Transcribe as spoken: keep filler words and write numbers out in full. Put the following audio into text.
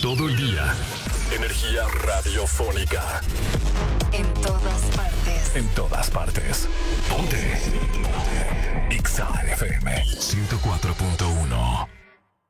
todo el día. Energía radiofónica. En todas partes. En todas partes. Ponte. Ponte. X A F M ciento cuatro punto uno.